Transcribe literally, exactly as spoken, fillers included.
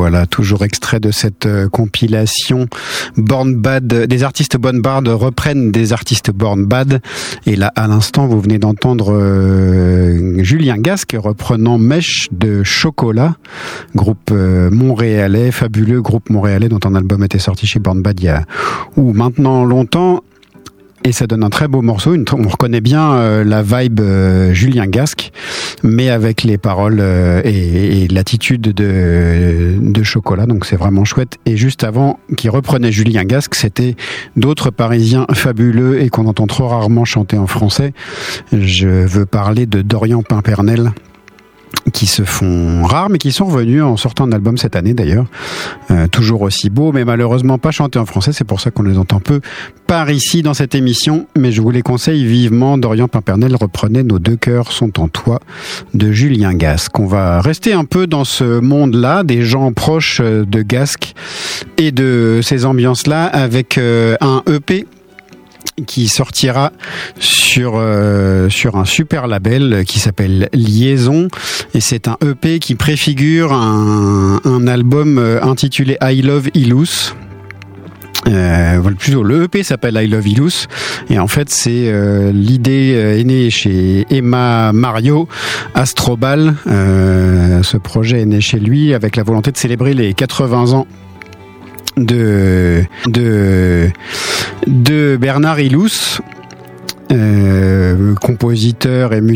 voilà, toujours extrait de cette euh, compilation Born Bad. Des artistes Born Bad reprennent des artistes Born Bad. Et là, à l'instant, vous venez d'entendre euh, Julien Gasque reprenant Mèche de Chocolat, groupe euh, montréalais, fabuleux groupe montréalais dont un album était sorti chez Born Bad il y a ou maintenant longtemps. Et ça donne un très beau morceau. Une, on reconnaît bien euh, la vibe euh, Julien Gasque, mais avec les paroles euh, et, et l'attitude de, de Chocolat. Donc c'est vraiment chouette. Et juste avant qu'il reprenait Julien Gasque, c'était d'autres Parisiens fabuleux et qu'on entend trop rarement chanter en français. Je veux parler de Dorian Pimpernel, qui se font rares, mais qui sont revenus en sortant un album cette année d'ailleurs, euh, toujours aussi beau, mais malheureusement pas chanté en français, c'est pour ça qu'on les entend peu par ici dans cette émission, mais je vous les conseille vivement. Dorian Pimpernel reprenait Nos deux cœurs sont en toi de Julien Gasque. On va rester un peu dans ce monde-là, des gens proches de Gasque et de ces ambiances-là, avec euh, un E P qui sortira sur euh, sur un super label qui s'appelle Liaison, et c'est un E P qui préfigure un, un album intitulé I Love Ilous. Euh, plutôt le E P s'appelle I Love Ilous, et en fait c'est euh, l'idée est née chez Emma Mario Astrobal. Euh, ce projet est né chez lui avec la volonté de célébrer les quatre-vingts ans de de de Bernard Ilous, euh, compositeur et musicien